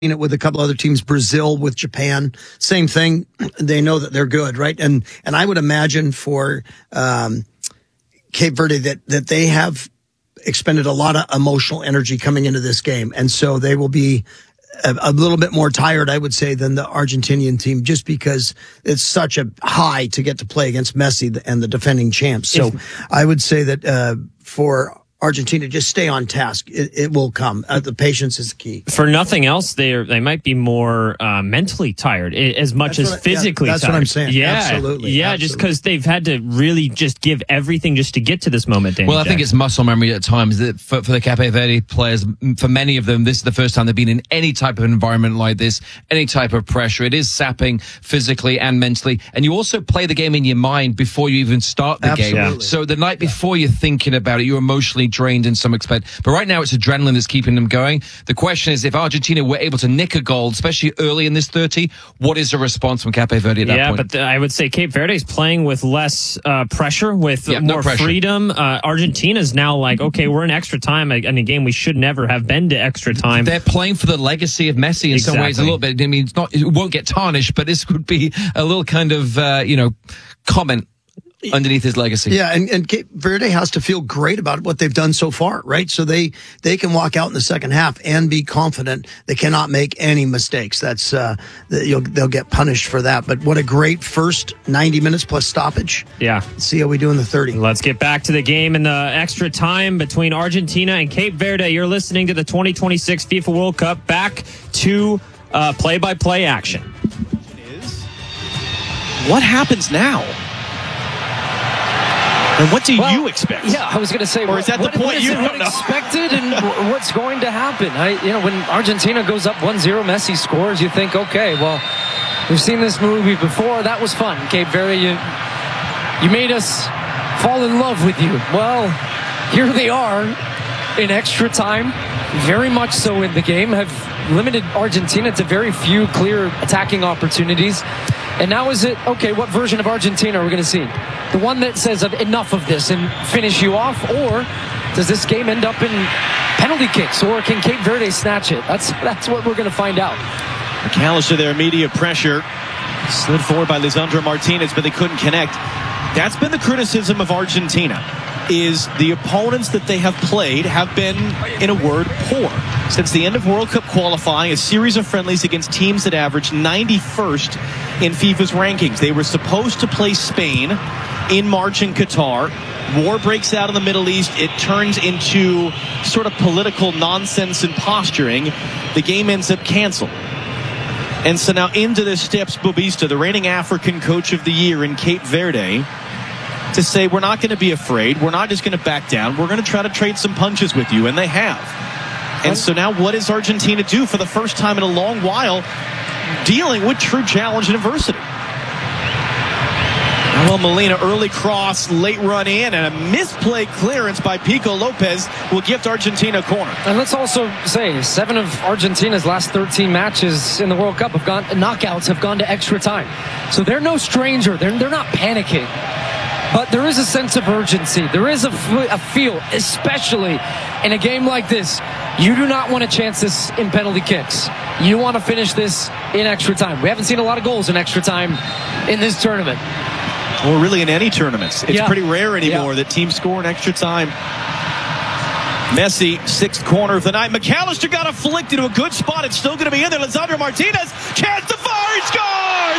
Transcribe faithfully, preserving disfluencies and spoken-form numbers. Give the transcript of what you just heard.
it with a couple other teams, Brazil with Japan, same thing. They know that they're good, right? And and I would imagine for um, Cape Verde that that they have expended a lot of emotional energy coming into this game, and so they will be a, a little bit more tired, I would say, than the Argentinian team, just because it's such a high to get to play against Messi and the defending champs. So if, I would say that uh, for Argentina, just stay on task. It, it will come. Uh, the patience is the key. For nothing else, they they might be more uh, mentally tired as much that's as what, physically yeah, that's tired. what I'm saying. Yeah, absolutely. Yeah, absolutely. just because they've had to really just give everything just to get to this moment. Danny well, I Jack. think it's muscle memory at times. That for, for the Cape Verde players, for many of them, this is the first time they've been in any type of environment like this, any type of pressure. It is sapping physically and mentally. And you also play the game in your mind before you even start the absolutely. game. So the night before you're thinking about it, you're emotionally drained in some extent. But right now, it's adrenaline that's keeping them going. The question is, if Argentina were able to nick a goal, especially early in this thirty, what is the response from Cape Verde at that yeah, point? Yeah, but the, I would say Cape Verde is playing with less uh, pressure, with yeah, more no pressure. freedom. Uh, Argentina's now like, okay, we're in extra time in a game we should never have been to extra time. They're playing for the legacy of Messi in exactly. some ways a little bit. I mean, it's not, it won't get tarnished, but this would be a little kind of, uh, you know, comment underneath his legacy. Yeah, and, and Cape Verde has to feel great about what they've done so far, right? So they, they can walk out in the second half and be confident. They cannot make any mistakes. That's uh, you'll, they'll get punished for that. But what a great first ninety minutes plus stoppage. Yeah. Let's see how we do in the thirty. Let's get back to the game in the extra time between Argentina and Cape Verde. You're listening to the twenty twenty-six FIFA World Cup. Back to uh, play-by-play action. What happens now? And what do well, you expect? Yeah, I was going to say, or what, is that the what, point what is you it, don't what know? expected and what's going to happen? I, you know, when Argentina goes up one zero, Messi scores, you think, okay, well, we've seen this movie before. That was fun. Cape Verde, you, you made us fall in love with you. Well, here they are in extra time, very much so in the game, have limited Argentina to very few clear attacking opportunities. And now is it, okay, what version of Argentina are we going to see? The one that says enough of this and finish you off? Or does this game end up in penalty kicks? Or can Cape Verde snatch it? That's that's what we're going to find out. McAllister there, immediate pressure. Slid forward by Lisandro Martinez, but they couldn't connect. That's been the criticism of Argentina, is the opponents that they have played have been, in a word, poor. Since the end of World Cup qualifying, a series of friendlies against teams that averaged ninety-first in FIFA's rankings. They were supposed to play Spain in March in Qatar. War breaks out in the Middle East. It turns into sort of political nonsense and posturing. The game ends up canceled. And so now into this steps Bobista, the reigning African coach of the year in Cape Verde, to say, we're not going to be afraid. We're not just going to back down. We're going to try to trade some punches with you. And they have. And so now what does Argentina do for the first time in a long while, dealing with true challenge and adversity? Well, Molina, early cross, late run in, and a misplay clearance by Pico Lopez will gift Argentina a corner. And let's also say, seven of Argentina's last thirteen matches in the World Cup have gone, knockouts have gone to extra time. So they're no stranger. They're, they're not panicking. But there is a sense of urgency. There is a, a feel, especially in a game like this. You do not want to chance this in penalty kicks. You want to finish this in extra time. We haven't seen a lot of goals in extra time in this tournament. Or really in any tournaments. It's yeah. pretty rare anymore yeah. that teams score in extra time. Messi, sixth corner of the night. McAllister got a flick into a good spot. It's still going to be in there. Lisandro Martinez, chance to fire, he scores!